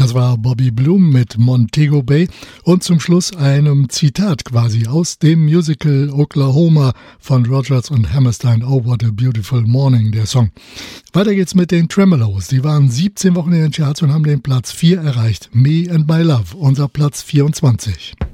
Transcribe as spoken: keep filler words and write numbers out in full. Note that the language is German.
Das war Bobby Bloom mit Montego Bay und zum Schluss einem Zitat quasi aus dem Musical Oklahoma von Rodgers und Hammerstein. Oh, what a beautiful morning, der Song. Weiter geht's mit den Tremolos. Die waren siebzehn Wochen in den Charts und haben den Platz vier erreicht. Me and My Love, unser Platz vierundzwanzig.